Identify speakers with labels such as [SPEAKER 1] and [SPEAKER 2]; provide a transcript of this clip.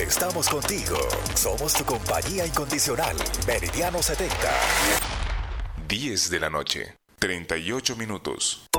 [SPEAKER 1] Estamos contigo. Somos tu compañía incondicional. Meridiano 70.
[SPEAKER 2] 10 de la noche, 38 minutos.